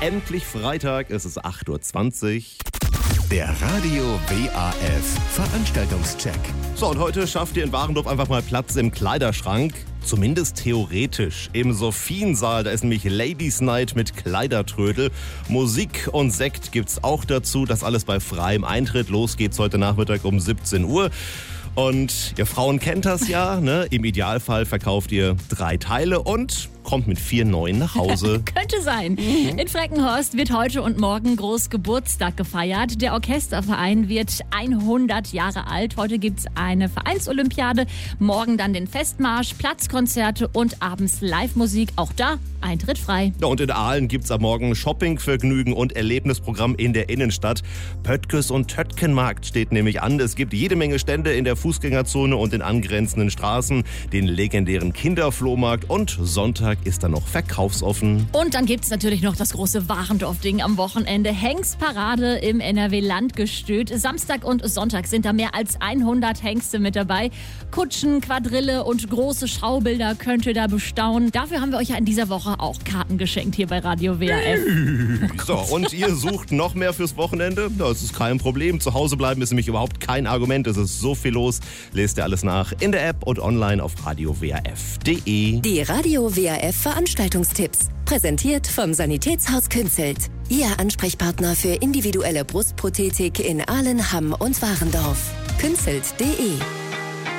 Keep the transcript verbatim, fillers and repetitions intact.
endlich Freitag, es ist acht Uhr zwanzig. Der Radio W A F Veranstaltungscheck. So, und heute schafft ihr in Warendorf einfach mal Platz im Kleiderschrank. Zumindest theoretisch. Im Sophiensaal, da ist nämlich Ladies Night mit Kleidertrödel. Musik und Sekt gibt's auch dazu. Das alles bei freiem Eintritt. Los geht's heute Nachmittag um siebzehn Uhr. Und ihr Frauen kennt das ja, ne? Im Idealfall verkauft ihr drei Teile und kommt mit vier neuen nach Hause. Könnte sein. In Freckenhorst wird heute und morgen groß Geburtstag gefeiert. Der Orchesterverein wird hundert Jahre alt. Heute gibt's eine Vereinsolympiade, morgen dann den Festmarsch, Platzkonzerte und abends Live-Musik. Auch da Eintritt frei. Ja, und in Aalen gibt's am Morgen Shopping, Vergnügen und Erlebnisprogramm in der Innenstadt. Pöttges und Töttkenmarkt steht nämlich an. Es gibt jede Menge Stände in der Fußgängerzone und den angrenzenden Straßen, den legendären Kinderflohmarkt und Sonntag ist dann noch verkaufsoffen. Und dann gibt's natürlich noch das große Warendorf-Ding am Wochenende. Hengstparade im N R W-Landgestüt. Samstag und Sonntag sind da mehr als hundert Hengste mit dabei. Kutschen, Quadrille und große Schaubilder könnt ihr da bestaunen. Dafür haben wir euch ja in dieser Woche auch Karten geschenkt hier bei Radio W A F. So, und ihr sucht noch mehr fürs Wochenende? Das ist kein Problem. Zu Hause bleiben ist nämlich überhaupt kein Argument. Es ist so viel los. Lest ihr alles nach in der App und online auf radio w a f punkt de. Die Radio W A F Veranstaltungstipps. Präsentiert vom Sanitätshaus Künzelt. Ihr Ansprechpartner für individuelle Brustprothetik in Aalen, Hamm und Warendorf. Künzelt punkt de